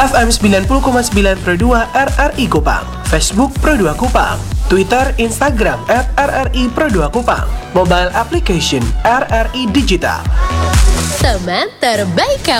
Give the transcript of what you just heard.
FM 90,9 Pro 2 RRI Kupang, Facebook Pro 2 Kupang, Twitter, Instagram @RRI Pro 2 Kupang, mobile application RRI Digital. Teman terbaik kamu.